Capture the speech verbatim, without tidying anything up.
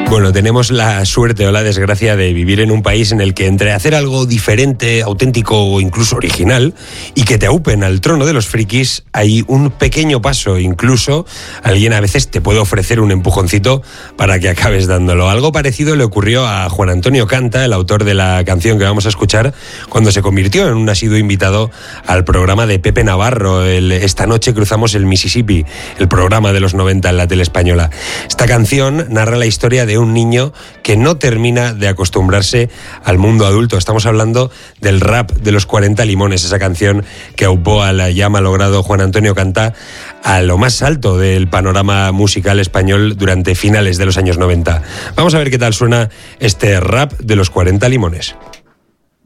Bueno, tenemos la suerte o la desgracia de vivir en un país en el que entre hacer algo diferente, auténtico o incluso original y que te aupen al trono de los frikis hay un pequeño paso. Incluso alguien a veces te puede ofrecer un empujoncito para que acabes dándolo. Algo parecido le ocurrió a Juan Antonio Canta, el autor de la canción que vamos a escuchar, cuando se convirtió en un asiduo invitado al programa de Pepe Navarro, el Esta noche cruzamos el Mississippi, el programa de los noventa en la tele española. Esta canción narra la historia de un niño que no termina de acostumbrarse al mundo adulto. Estamos hablando del rap de los cuarenta limones, esa canción que aupó al ya malogrado Juan Antonio Canta a lo más alto del panorama musical español durante finales de los años noventa. Vamos a ver qué tal suena este rap de los cuarenta limones.